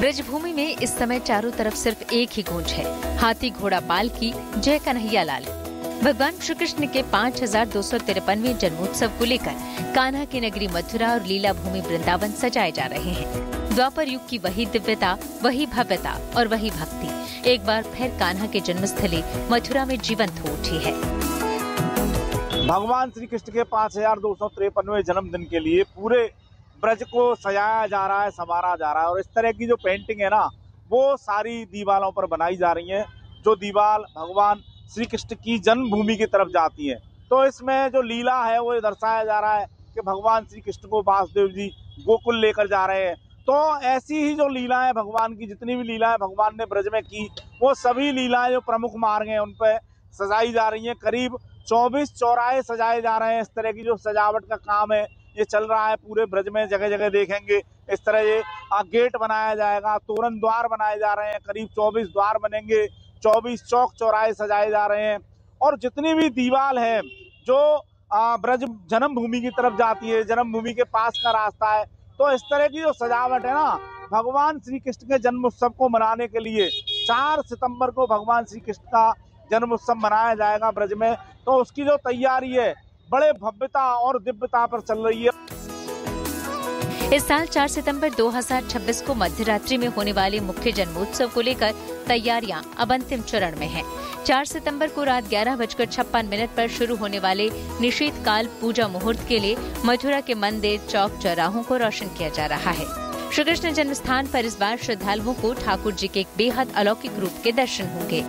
ब्रजभूमि में इस समय चारों तरफ सिर्फ एक ही गूंज है, हाथी घोड़ा पाल की जय कन्हैया लाल। भगवान श्री कृष्ण के 5253वें जन्मोत्सव को लेकर कान्हा की नगरी मथुरा और लीला भूमि वृंदावन सजाए जा रहे हैं। द्वापर युग की वही दिव्यता, वही भव्यता और वही भक्ति एक बार फिर कान्हा के जन्मस्थली मथुरा में जीवंत हो उठी है। भगवान श्री कृष्ण के 5253वें जन्मदिन के लिए पूरे ब्रज को सजाया जा रहा है, संवारा जा रहा है। और इस तरह की जो पेंटिंग है ना, वो सारी दीवारों पर बनाई जा रही है, जो दीवार भगवान श्री कृष्ण की जन्मभूमि की तरफ जाती है। तो इसमें जो लीला है वो दर्शाया जा रहा है कि भगवान श्री कृष्ण को वासुदेव जी गोकुल लेकर जा रहे हैं। तो ऐसी ही जो लीलाएं भगवान की, जितनी भी लीलाएं भगवान ने ब्रज में की, वो सभी लीलाएं जो प्रमुख मार्ग हैं उन पर सजाई जा रही हैं। करीब 24 चौराहे सजाए जा रहे हैं। इस तरह की जो सजावट का काम है ये चल रहा है पूरे ब्रज में। जगह जगह देखेंगे इस तरह ये गेट बनाया जाएगा, तोरण द्वार बनाए जा रहे हैं, करीब 24 द्वार बनेंगे, 24 चौक चौराहे सजाए जा रहे हैं। और जितनी भी दीवार है जो ब्रज जन्मभूमि की तरफ जाती है, जन्मभूमि के पास का रास्ता है, तो इस तरह की जो सजावट है ना, भगवान श्री कृष्ण के जन्म उत्सव को मनाने के लिए 4 सितंबर को भगवान श्री कृष्ण का जन्म उत्सव मनाया जाएगा ब्रज में। तो उसकी जो तैयारी है बड़े भव्यता और दिव्यता पर चल रही है। इस साल 4 सितंबर 2026 को मध्य रात्रि में होने वाले मुख्य जन्मोत्सव को लेकर तैयारियां अब अंतिम चरण में हैं। 4 सितंबर को रात 11:56 पर शुरू होने वाले निशीतकाल पूजा मुहूर्त के लिए मथुरा के मंदिर, चौक चौराहों को रोशन किया जा रहा है। श्री कृष्ण जन्म स्थान पर इस बार श्रद्धालुओं को ठाकुर जी के एक बेहद अलौकिक रूप के दर्शन होंगे।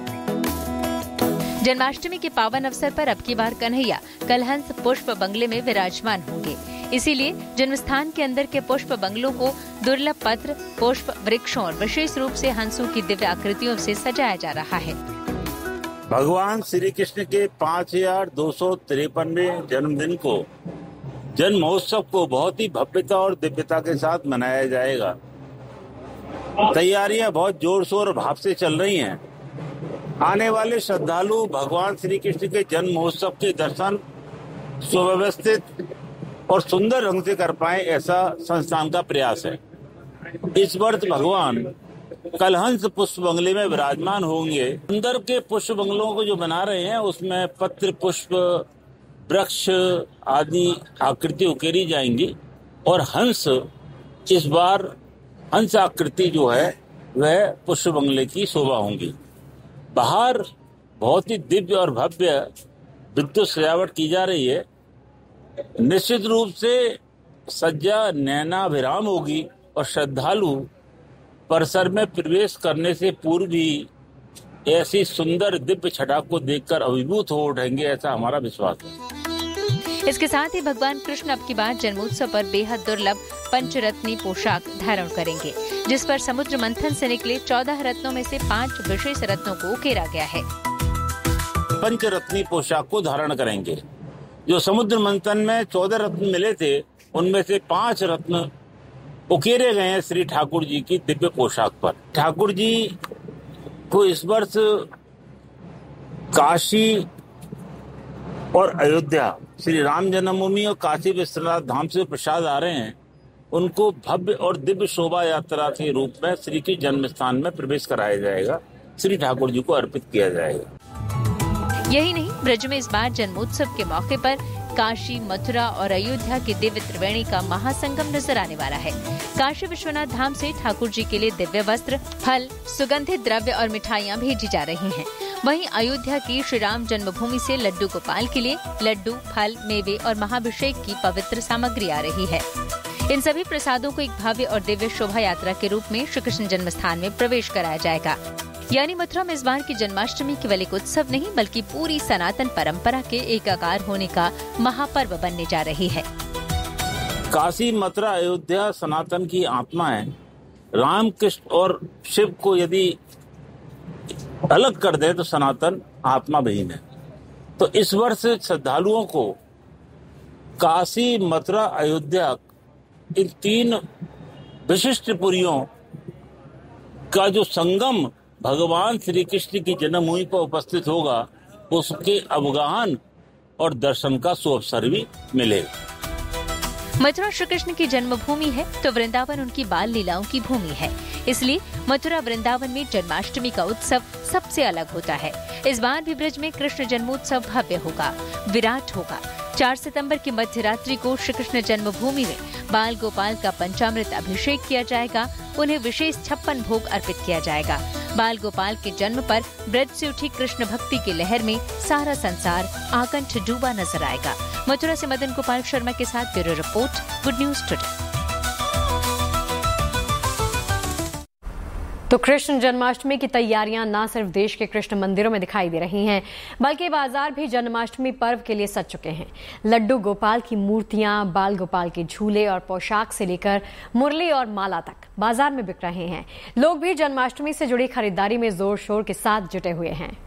जन्माष्टमी के पावन अवसर पर अब की बार कन्हैया कलहंस पुष्प बंगले में विराजमान होंगे। इसीलिए जन्मस्थान के अंदर के पुष्प बंगलों को दुर्लभ पत्र, पुष्प, वृक्षों और विशेष रूप से हंसों की दिव्य आकृतियों से सजाया जा रहा है। भगवान श्री कृष्ण के 5253वें जन्मदिन को जन्म महोत्सव को बहुत ही भव्यता और दिव्यता के साथ मनाया जाएगा। तैयारियां बहुत जोर शोर और भाव से चल रही हैं। आने वाले श्रद्धालु भगवान श्री कृष्ण के जन्म महोत्सव के दर्शन सुव्यवस्थित और सुंदर ढंग से कर पाए, ऐसा संस्थान का प्रयास है। इस वर्ष भगवान कलहंस पुष्प बंगले में विराजमान होंगे। अंदर के पुष्प बंगलों को जो बना रहे हैं उसमें पत्र, पुष्प, वृक्ष आदि आकृति उकेरी जाएंगी और हंस, इस बार हंस आकृति जो है वह पुष्प बंगले की शोभा होंगी। बाहर बहुत ही दिव्य और भव्य विद्युत सजावट की जा रही है। निश्चित रूप से सज्जा नैनाभिराम होगी और श्रद्धालु परिसर में प्रवेश करने से पूर्व ही ऐसी सुंदर दिव्य छटा को देखकर अभिभूत हो उठेंगे, ऐसा हमारा विश्वास है। इसके साथ ही भगवान कृष्ण अब की बार जन्मोत्सव पर बेहद दुर्लभ पंचरत्नी पोशाक धारण करेंगे, जिस पर समुद्र मंथन से निकले 14 रत्नों में से 5 विशेष रत्नों को उकेरा गया है। पंचरत्नी पोशाक को धारण करेंगे। जो समुद्र मंथन में 14 रत्न मिले थे, उनमें से 5 रत्न उकेरे गए हैं श्री ठाकुर जी की दिव्य पोशाक पर। ठाकुर जी को इस वर्ष काशी और अयोध्या, श्री राम जन्मभूमि और काशी विश्वनाथ धाम से प्रसाद आ रहे हैं, उनको भव्य और दिव्य शोभा यात्रा के रूप में श्री के जन्म स्थान में प्रवेश कराया जाएगा, श्री ठाकुर जी को अर्पित किया जाएगा। यही नहीं, ब्रज में इस बार जन्मोत्सव के मौके पर काशी, मथुरा और अयोध्या की दिव्य त्रिवेणी का महासंगम नजर आने वाला है। काशी विश्वनाथ धाम से ठाकुर जी के लिए दिव्य वस्त्र, फल, सुगंधित द्रव्य और मिठाइयाँ भेजी जा रही हैं। वहीं अयोध्या की श्री राम जन्मभूमि से लड्डू गोपाल के लिए लड्डू, फल, मेवे और महाभिषेक की पवित्र सामग्री आ रही है। इन सभी प्रसादों को एक भव्य और दिव्य शोभा यात्रा के रूप में श्री कृष्ण जन्म स्थान में प्रवेश कराया जाएगा। यानी मथुरा में इस बार की जन्माष्टमी केवल एक उत्सव नहीं, बल्कि पूरी सनातन परंपरा के एकाकार होने का महापर्व बनने जा रही है। काशी, मथुरा, अयोध्या सनातन की आत्मा है। राम, कृष्ण और शिव को यदि अलग कर दे तो सनातन आत्मा विहीन है। तो इस वर्ष श्रद्धालुओं को काशी, मथुरा, अयोध्या, इन 3 विशिष्ट पुरियों का जो संगम भगवान श्री कृष्ण की जन्मभूमि पर उपस्थित होगा, उसके अवगाहन और दर्शन का सुअवसर भी मिलेगा। मथुरा श्री कृष्ण की जन्मभूमि है तो वृंदावन उनकी बाल लीलाओं की भूमि है। इसलिए मथुरा वृंदावन में जन्माष्टमी का उत्सव सबसे अलग होता है। इस बार भी ब्रज में कृष्ण जन्मोत्सव भव्य होगा, विराट होगा। 4 सितंबर की मध्य रात्रि को श्री कृष्ण जन्मभूमि में बाल गोपाल का पंचामृत अभिषेक किया जाएगा। उन्हें विशेष 56 भोग अर्पित किया जाएगा। बाल गोपाल के जन्म पर ब्रज से उठी कृष्ण भक्ति की लहर में सारा संसार आकंठ डूबा नजर आएगा। मथुरा से मदन गोपाल शर्मा के साथ bureau report, good news today. तो कृष्ण जन्माष्टमी की तैयारियां न सिर्फ देश के कृष्ण मंदिरों में दिखाई दे रही हैं, बल्कि बाजार भी जन्माष्टमी पर्व के लिए सज चुके हैं। लड्डू गोपाल की मूर्तियां, बाल गोपाल के झूले और पोशाक से लेकर मुरली और माला तक बाजार में बिक रहे हैं। लोग भी जन्माष्टमी से जुड़ी खरीदारी में जोर शोर के साथ जुटे हुए हैं।